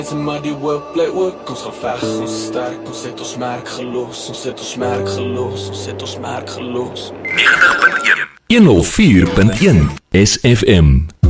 Maar die work, play work, ons gaan veg, ons is sterk, ons het ons merk gelos, ons het ons merk gelos, ons het ons merk gelos. 90.1 104.1 SFM